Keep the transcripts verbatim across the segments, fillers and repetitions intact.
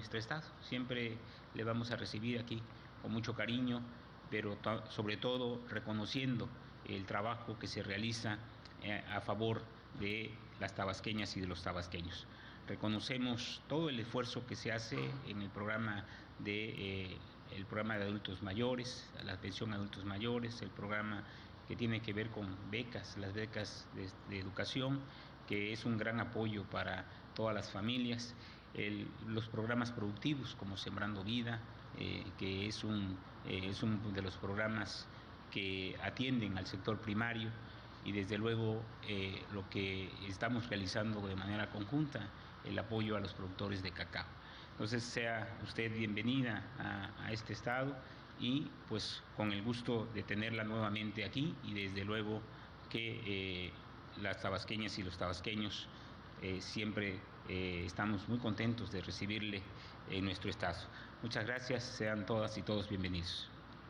nuestro estado. Siempre le vamos a recibir aquí con mucho cariño, pero sobre todo reconociendo el trabajo que se realiza eh, a favor de las tabasqueñas y de los tabasqueños. Reconocemos todo el esfuerzo que se hace en el programa de eh, el programa de adultos mayores, la pensión a adultos mayores, el programa que tiene que ver con becas, las becas de, de educación, que es un gran apoyo para todas las familias, el, los programas productivos como Sembrando Vida, eh, que es un, eh, es un de los programas que atienden al sector primario, y desde luego eh, lo que estamos realizando de manera conjunta, el apoyo a los productores de cacao. Entonces, sea usted bienvenida a, a este estado y pues con el gusto de tenerla nuevamente aquí, y desde luego que eh, las tabasqueñas y los tabasqueños eh, siempre eh, estamos muy contentos de recibirle en nuestro estado. Muchas gracias, sean todas y todos bienvenidos.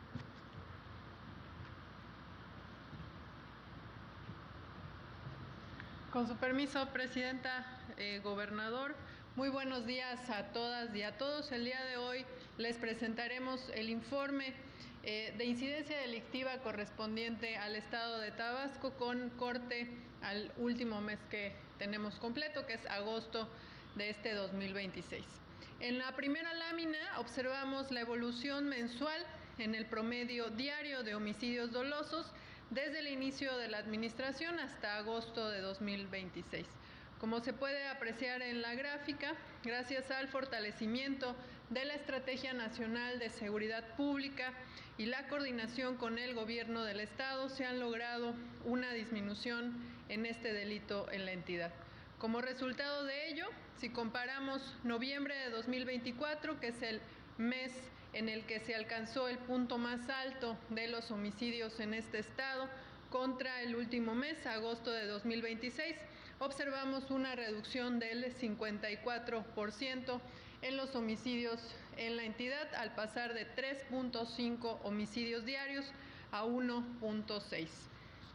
Con su permiso, Presidenta, eh, Gobernador, muy buenos días a todas y a todos. El día de hoy les presentaremos el informe eh, de incidencia delictiva correspondiente al estado de Tabasco, con corte al último mes que tenemos completo, que es agosto de este dos mil veintiséis. En la primera lámina observamos la evolución mensual en el promedio diario de homicidios dolosos desde el inicio de la administración hasta agosto de dos mil veintiséis. Como se puede apreciar en la gráfica, gracias al fortalecimiento de la Estrategia Nacional de Seguridad Pública y la coordinación con el gobierno del estado, se han logrado una disminución en este delito en la entidad. Como resultado de ello, si comparamos noviembre de dos mil veinticuatro, que es el mes en el que se alcanzó el punto más alto de los homicidios en este estado, contra el último mes, agosto de dos mil veintiséis, observamos una reducción del cincuenta y cuatro por ciento en los homicidios en la entidad, al pasar de tres punto cinco homicidios diarios a uno punto seis.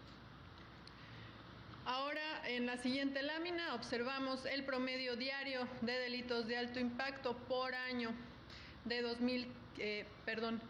Ahora, en la siguiente lámina, observamos el promedio diario de delitos de alto impacto por año de dos mil, eh, perdón,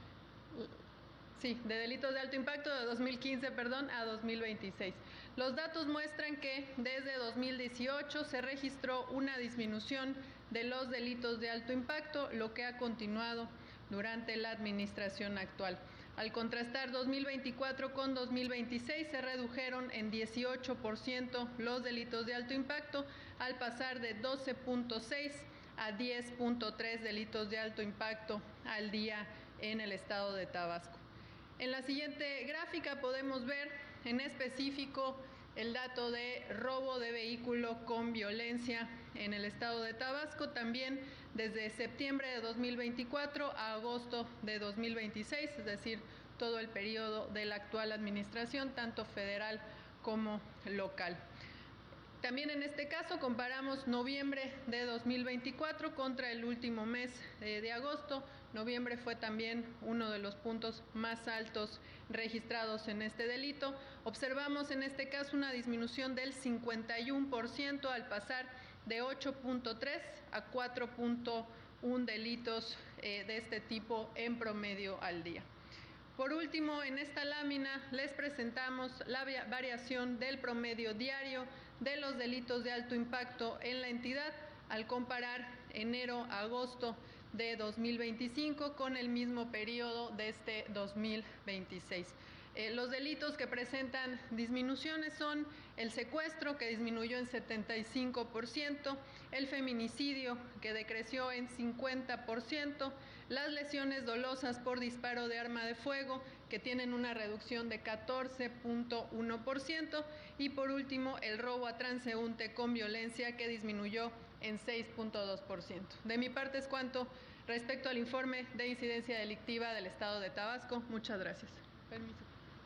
sí, de delitos de alto impacto de dos mil quince, perdón, a dos mil veintiséis. Los datos muestran que desde dos mil dieciocho se registró una disminución de los delitos de alto impacto, lo que ha continuado durante la administración actual. Al contrastar dos mil veinticuatro con dos mil veintiséis, se redujeron en dieciocho por ciento los delitos de alto impacto, al pasar de doce punto seis a diez punto tres delitos de alto impacto al día en el estado de Tabasco. En la siguiente gráfica podemos ver en específico el dato de robo de vehículo con violencia en el estado de Tabasco, también desde septiembre de dos mil veinticuatro a agosto de dos mil veintiséis, es decir, todo el periodo de la actual administración, tanto federal como local. También en este caso comparamos noviembre de dos mil veinticuatro contra el último mes de, de agosto. Noviembre fue también uno de los puntos más altos registrados en este delito. Observamos en este caso una disminución del cincuenta y uno por ciento, al pasar de ocho punto tres a cuatro punto uno delitos eh, de este tipo en promedio al día. Por último, en esta lámina les presentamos la variación del promedio diario de los delitos de alto impacto en la entidad al comparar enero a agosto de dos mil veinticinco con el mismo periodo de este dos mil veintiséis. Eh, los delitos que presentan disminuciones son el secuestro, que disminuyó en setenta y cinco por ciento, el feminicidio, que decreció en cincuenta por ciento, las lesiones dolosas por disparo de arma de fuego, que tienen una reducción de catorce punto uno por ciento, y por último el robo a transeúnte con violencia, que disminuyó en seis punto dos por ciento. De mi parte es cuanto respecto al informe de incidencia delictiva del estado de Tabasco. Muchas gracias. Permiso.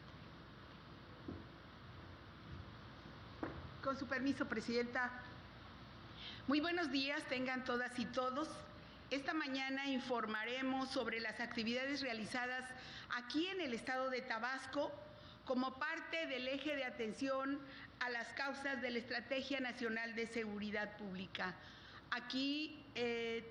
Con su permiso, Presidenta. Muy buenos días, tengan todas y todos. Esta mañana informaremos sobre las actividades realizadas aquí en el estado de Tabasco como parte del eje de atención a las causas de la Estrategia Nacional de Seguridad Pública. Aquí eh,